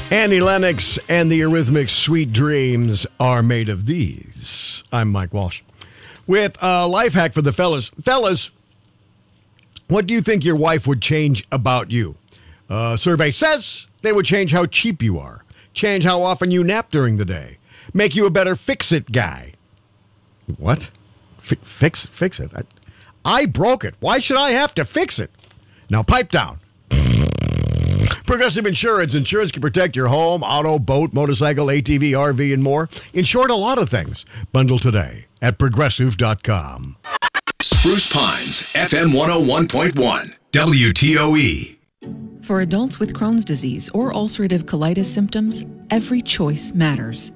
Annie Lennox and the Eurythmics' Sweet Dreams are made of these. I'm Mike Walsh. With a life hack for the fellas. Fellas, what do you think your wife would change about you? Survey says they would change how cheap you are, change how often you nap during the day, make you a better fix-it guy. What? Fix it? I broke it. Why should I have to fix it? Now pipe down. Progressive Insurance. Insurance can protect your home, auto, boat, motorcycle, ATV, RV, and more. In short, a lot of things. Bundle today at Progressive.com. Spruce Pines, FM 101.1, WTOE. For adults with Crohn's disease or ulcerative colitis symptoms, every choice matters.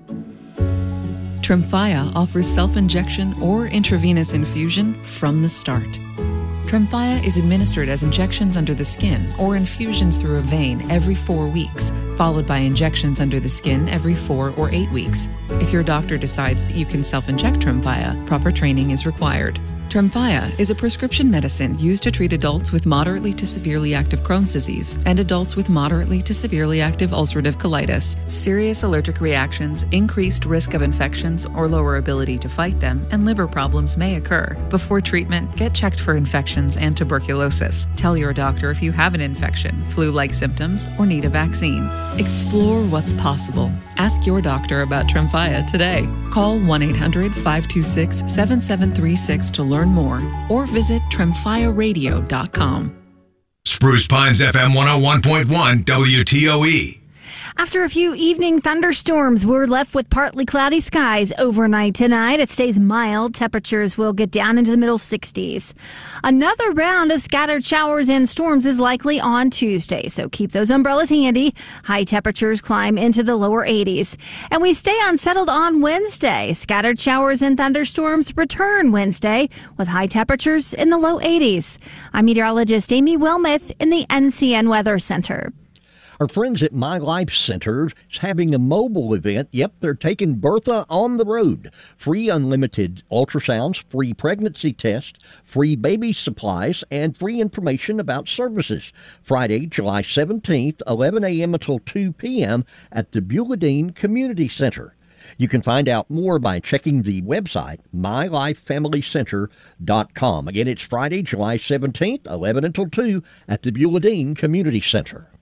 Tremfya offers self-injection or intravenous infusion from the start. Tremfya is administered as injections under the skin or infusions through a vein every 4 weeks, followed by injections under the skin every 4 or 8 weeks. If your doctor decides that you can self-inject Tremfya, proper training is required. Tremfya is a prescription medicine used to treat adults with moderately to severely active Crohn's disease and adults with moderately to severely active ulcerative colitis. Serious allergic reactions, increased risk of infections or lower ability to fight them, and liver problems may occur. Before treatment, get checked for infections and tuberculosis. Tell your doctor if you have an infection, flu-like symptoms, or need a vaccine. Explore what's possible. Ask your doctor about Tremfya today. Call 1-800-526-7736 to learn more, or visit tremfyaradio.com. Spruce Pines, FM 101.1, WTOE. After a few evening thunderstorms, we're left with partly cloudy skies overnight tonight. It stays mild. Temperatures will get down into the middle 60s. Another round of scattered showers and storms is likely on Tuesday, so keep those umbrellas handy. High temperatures climb into the lower 80s. And we stay unsettled on Wednesday. Scattered showers and thunderstorms return Wednesday with high temperatures in the low 80s. I'm meteorologist Amy Wilmoth in the NCN Weather Center. Our friends at My Life Center is having a mobile event. Yep, they're taking Bertha on the road. Free unlimited ultrasounds, free pregnancy tests, free baby supplies, and free information about services. Friday, July 17th, 11 a.m. until 2 p.m. at the Beulah Dean Community Center. You can find out more by checking the website, mylifefamilycenter.com. Again, it's Friday, July 17th, 11 until 2 at the Beulah Dean Community Center.